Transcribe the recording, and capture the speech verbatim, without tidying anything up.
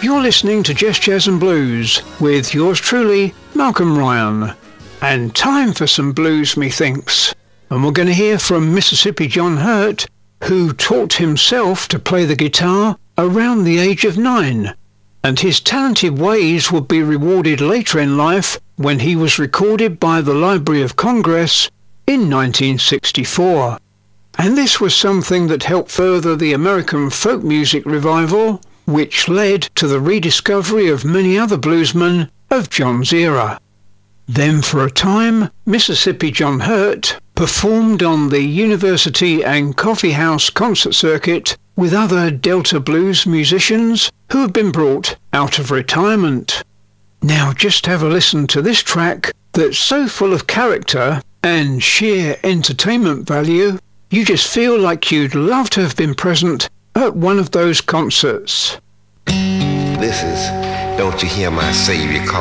You're listening to Just Jazz and Blues with yours truly, Malcolm Ryan. And time for some blues, methinks. And we're going to hear from Mississippi John Hurt, who taught himself to play the guitar around the age of nine. And his talented ways would be rewarded later in life when he was recorded by the Library of Congress in nineteen sixty-four. And this was something that helped further the American folk music revival, which led to the rediscovery of many other bluesmen of John's era. Then for a time, Mississippi John Hurt performed on the University and Coffee House concert circuit with other Delta blues musicians who have been brought out of retirement. Now just have a listen to this track that's so full of character and sheer entertainment value, you just feel like you'd love to have been present at one of those concerts. This is Don't You Hear My Savior Call.